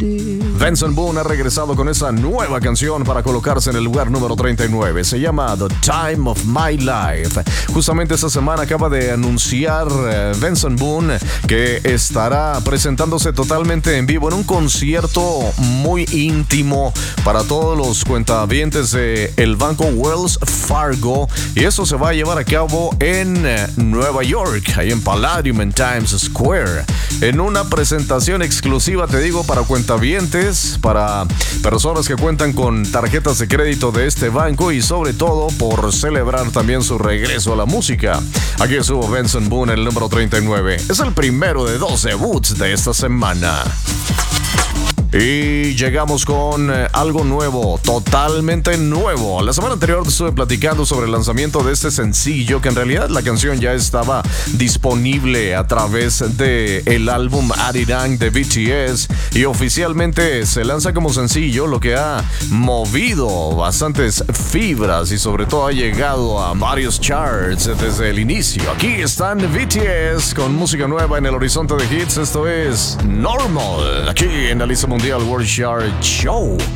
Benson Boone ha regresado con esa nueva canción para colocarse en el lugar número 39. Se llama The Time of My Life. Justamente esta semana acaba de anunciar Benson Boone que estará presentándose totalmente en vivo en un concierto muy íntimo para todos los cuentavientes de el banco Wells Fargo, y eso se va a llevar a cabo en Nueva York, ahí en Palladium, en Times Square, en una presentación exclusiva, te digo, para cuentavientes, para personas que cuentan con tarjetas de crédito de este banco, y sobre todo por celebrar también su regreso a la música. Aquí estuvo Benson Boone en el número 39. Es el primero de 2 debuts de esta semana. Y llegamos con algo nuevo, totalmente nuevo. La semana anterior te estuve platicando sobre el lanzamiento de este sencillo, que en realidad la canción ya estaba disponible a través de el álbum Arirang de BTS, y oficialmente se lanza como sencillo, lo que ha movido bastantes fibras y sobre todo ha llegado a varios charts desde el inicio. Aquí están BTS con música nueva en el horizonte de hits. Esto es Normal, aquí en la lista mundial World Chart Show.